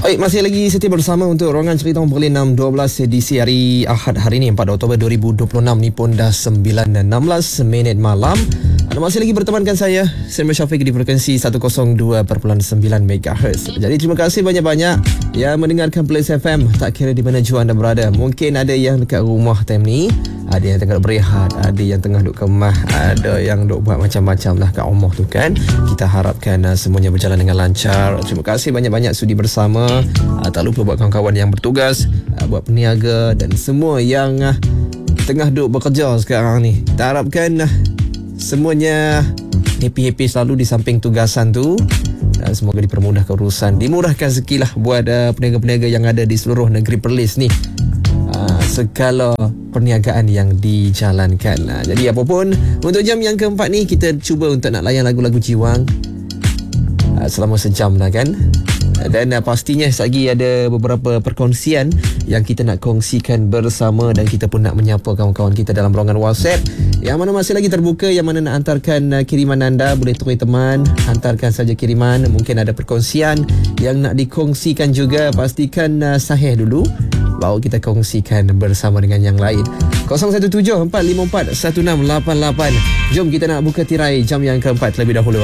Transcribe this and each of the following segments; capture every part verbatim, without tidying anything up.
Baik, masih lagi setia bersama untuk Ruangan Cerita Pukul enam dua belas edisi hari Ahad hari ini empat Oktober dua ribu dua puluh enam. Ni pun dah sembilan dan enam belas minit malam. Anda masih lagi bertemankan saya Samuel Syafiq di frekuensi seratus dua perpuluhan sembilan megahertz. Jadi terima kasih banyak-banyak yang mendengarkan Plus F M. Tak kira di mana jua anda berada. Mungkin ada yang dekat rumah time ni, ada yang tengah berehat, ada yang tengah duduk kemah, ada yang duduk buat macam-macam lah kat rumah tu kan. Kita harapkan uh, semuanya berjalan dengan lancar. Terima kasih banyak-banyak sudi bersama. uh, Tak lupa buat kawan-kawan yang bertugas, uh, buat peniaga dan semua yang uh, tengah duduk bekerja sekarang ni. Kita harapkan uh, semuanya happy-happy selalu di samping tugasan tu. Dan semoga dipermudahkan urusan, dimurahkan rezeki lah buat uh, peniaga-peniaga yang ada di seluruh negeri Perlis ni. Uh, segala perniagaan yang dijalankan. Uh, jadi apapun, untuk jam yang keempat ni kita cuba untuk nak layan lagu-lagu jiwang uh, selama sejam lah kan. Dan uh, pastinya lagi ada beberapa perkongsian yang kita nak kongsikan bersama, dan kita pun nak menyapa kawan-kawan kita dalam ruangan WhatsApp yang mana masih lagi terbuka. Yang mana nak hantarkan uh, kiriman anda, boleh tukar teman, hantarkan saja kiriman. Mungkin ada perkongsian yang nak dikongsikan juga, pastikan uh, sahih dulu baru kita kongsikan bersama dengan yang lain. kosong satu tujuh empat lima empat satu enam lapan lapan. Jom kita nak buka tirai jam yang keempat terlebih dahulu.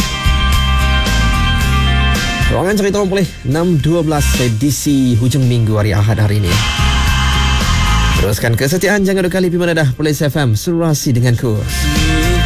Ruangan Cerita Orang Boleh enam dua belas edisi hujung minggu hari Ahad hari ini. Teruskan kesetiaan, jangan dua kali pergi mana dah. Plus F M, surasi denganku.